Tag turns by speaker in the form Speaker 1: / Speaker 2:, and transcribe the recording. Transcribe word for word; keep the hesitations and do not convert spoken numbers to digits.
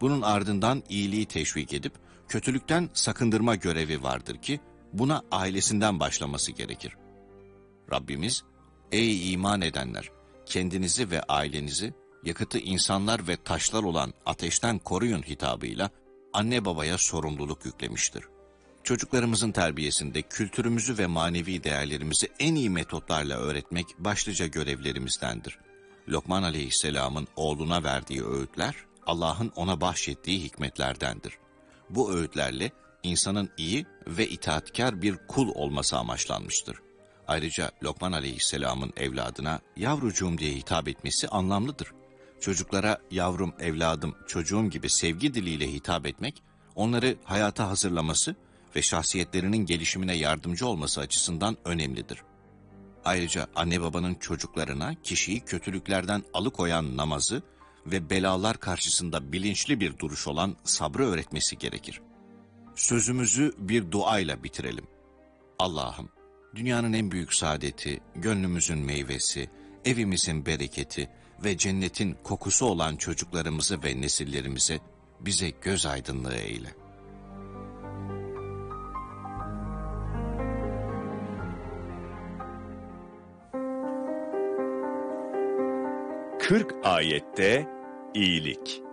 Speaker 1: Bunun ardından iyiliği teşvik edip kötülükten sakındırma görevi vardır ki buna ailesinden başlaması gerekir. Rabbimiz, ey iman edenler, kendinizi ve ailenizi yakıtı insanlar ve taşlar olan ateşten koruyun hitabıyla anne babaya sorumluluk yüklemiştir. Çocuklarımızın terbiyesinde kültürümüzü ve manevi değerlerimizi en iyi metotlarla öğretmek başlıca görevlerimizdendir. Lokman Aleyhisselam'ın oğluna verdiği öğütler, Allah'ın ona bahşettiği hikmetlerdendir. Bu öğütlerle insanın iyi ve itaatkar bir kul olması amaçlanmıştır. Ayrıca Lokman Aleyhisselam'ın evladına yavrucuğum diye hitap etmesi anlamlıdır. Çocuklara yavrum, evladım, çocuğum gibi sevgi diliyle hitap etmek, onları hayata hazırlaması ve şahsiyetlerinin gelişimine yardımcı olması açısından önemlidir. Ayrıca anne babanın çocuklarına kişiyi kötülüklerden alıkoyan namazı ve belalar karşısında bilinçli bir duruş olan sabrı öğretmesi gerekir. Sözümüzü bir duayla bitirelim. Allah'ım, dünyanın en büyük saadeti, gönlümüzün meyvesi, evimizin bereketi ve cennetin kokusu olan çocuklarımızı ve nesillerimize bize göz aydınlığı eyle.
Speaker 2: kırk ayette iyilik.